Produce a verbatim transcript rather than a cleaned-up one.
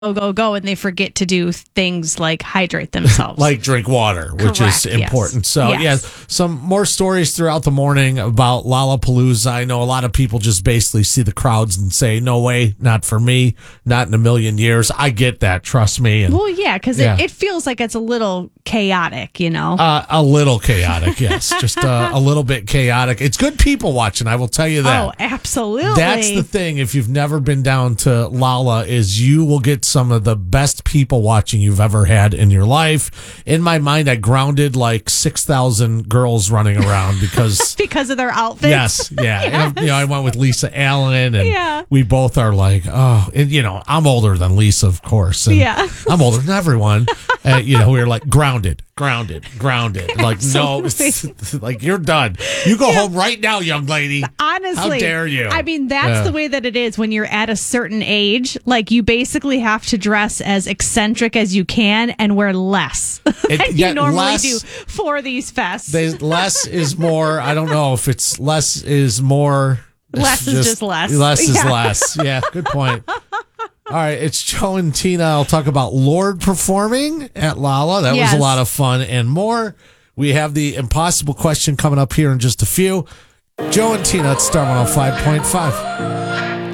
go, go, go, and they forget to do things like hydrate themselves. Like drink water, which Correct, is important. yes. So, Yes. yeah, some more stories throughout the morning about Lollapalooza. I know a lot of people just basically see the crowds and say, no way, not for me, not in a million years. I get that, trust me. And Well, yeah, because Yeah. it, it feels like it's a little chaotic, you know? uh, a little chaotic, yes. Just uh, a little bit chaotic. It's good people watching, I will tell you that. Oh, absolutely. That's the thing. If you've never been down to Lala, is you will get some of the best people watching you've ever had in your life. In my mind, I grounded like six thousand girls running around because because of their outfits. yes, yeah. And, you know, I went with Lisa Allen, and Yeah. we both are like, oh, and you know, I'm older than Lisa, of course. And Yeah. I'm older than everyone. Uh, you know, we were like grounded, grounded, grounded. Like, no, like you're done. You go home right now, young lady. Honestly, how dare you? I mean, that's Yeah. the way that it is when you're at a certain age. Like, you basically have to dress as eccentric as you can and wear less It- than yeah, you normally less- do for these fests. They, less is more. I don't know if it's less is more. Less is just less. Less is Yeah. less. Yeah, good point. All right, it's Joe and Tina. I'll talk about Lorde performing at Lala. That Yes. was a lot of fun and more. We have the impossible question coming up here in just a few. Joe and Tina at Star one oh five point five.